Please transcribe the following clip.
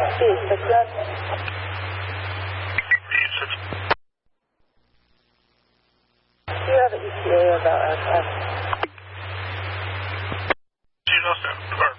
bilsekretær. Do you have an ETA about our test?